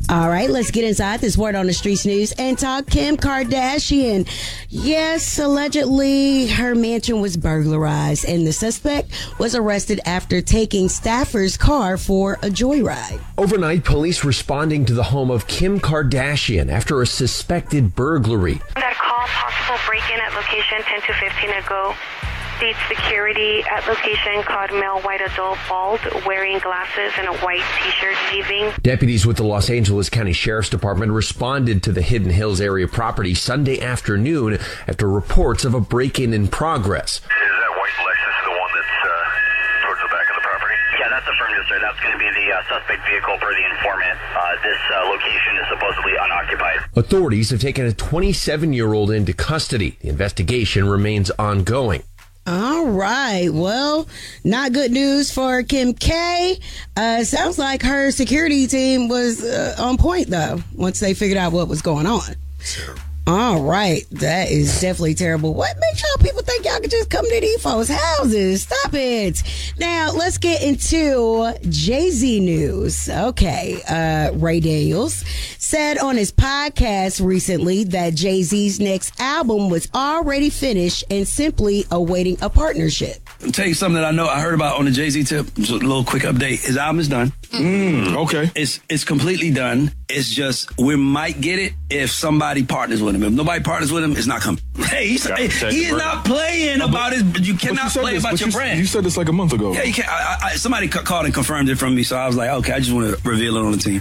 All right, let's get inside this Word on the Streets news and talk Kim Kardashian. Yes, allegedly her mansion was burglarized and the suspect was arrested after taking staffer's car for a joyride. Overnight, police responding to the home of Kim Kardashian after a suspected burglary. That call, possible break-in at location 10 to 15 ago. State security at location caught male white adult bald, wearing glasses and a white t-shirt leaving. Deputies with the Los Angeles County Sheriff's Department responded to the Hidden Hills area property Sunday afternoon after reports of a break-in in progress. Is that white Lexus the one that's towards the back of the property? Yeah, that's affirmative, sir. That's going to be the suspect vehicle per the informant. This location is supposedly unoccupied. Authorities have taken a 27-year-old into custody. The investigation remains ongoing. All right. Well, not good news for Kim K. Sounds like her security team was on point, though, once they figured out what was going on. Sure. All right. That is definitely terrible. What makes y'all people think y'all could just come to these folks' houses? Stop it. Now, let's get into Jay-Z news. Okay. Ray Daniels said on his podcast recently that Jay-Z's next album was already finished and simply awaiting a partnership. I'll tell you something that I know I heard about on the Jay-Z tip. Just a little quick update. His album is done. Okay. It's completely done. It's just we might get it if somebody partners with him. If nobody partners with him, it's not coming. Hey, he is not playing about his. You cannot play about your brand. You said this like a month ago. Yeah, you can't. Somebody called and confirmed it from me, so I was like, okay, I just want to reveal it on the team.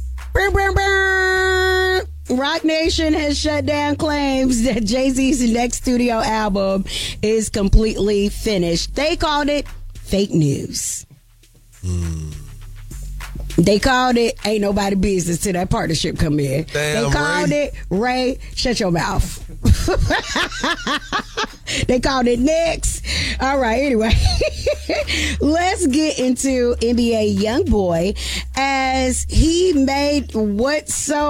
Rock Nation has shut down claims that Jay-Z's next studio album is completely finished. They called it fake news. They called it ain't nobody business till that partnership come in. Damn, they called it Ray, shut your mouth. They called it next. All right, anyway. Let's get into NBA YoungBoy as he made what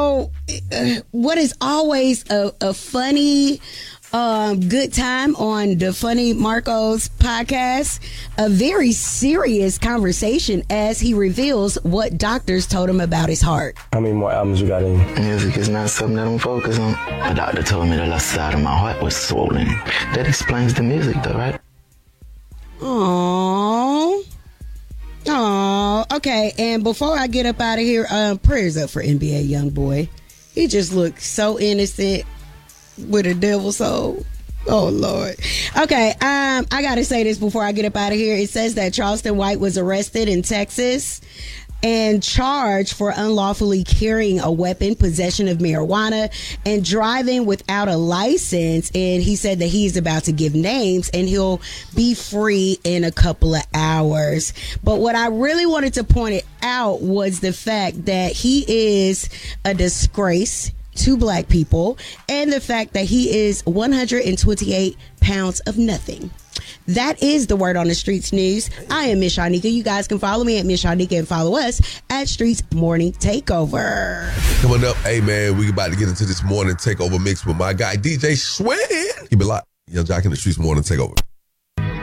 is always a funny good time on the Funny Marcos podcast, a very serious conversation as he reveals what doctors told him about his heart. How many more albums you got in? Music is not something that I'm focused on. The doctor told me the left side of my heart was swollen. That explains the music though, right? Aww. Okay, and before I get up out of here, prayers up for NBA YoungBoy. He just looked so innocent with a devil soul. Oh, Lord. Okay, I gotta say this before I get up out of here. It says that Charleston White was arrested in Texas and charged for unlawfully carrying a weapon, possession of marijuana, and driving without a license. And he said that he's about to give names and he'll be free in a couple of hours. But what I really wanted to point out was the fact that he is a disgrace to black people and the fact that he is 128 pounds of nothing. That is the Word on the Streets news. I am Miss Shanika. You guys can follow me at Miss Shanika and follow us at Streets Morning Takeover. Coming up, hey man, we about to get into this morning takeover mix with my guy DJ Swin. Keep it locked. Young Jock in the Streets Morning Takeover.